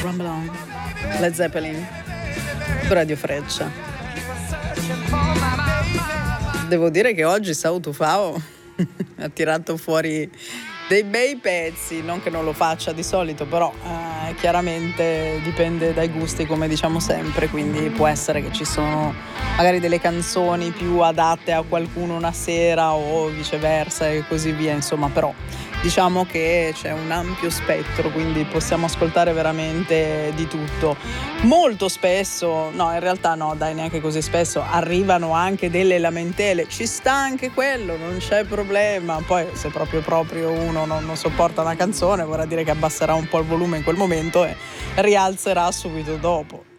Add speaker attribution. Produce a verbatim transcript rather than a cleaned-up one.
Speaker 1: Rumble On, Led Zeppelin, Radio Freccia. Devo dire che oggi Sau Tufao ha tirato fuori dei bei pezzi, non che non lo faccia di solito, però eh, chiaramente dipende dai gusti, come diciamo sempre, quindi può essere che ci sono magari delle canzoni più adatte a qualcuno una sera o viceversa e così via, insomma, però diciamo che c'è un ampio spettro, quindi possiamo ascoltare veramente di tutto. Molto spesso, no, in realtà no, dai, neanche così spesso, arrivano anche delle lamentele, ci sta anche quello, non c'è problema. Poi se proprio proprio uno non, non sopporta una canzone, vorrà dire che abbasserà un po' il volume in quel momento e rialzerà subito dopo.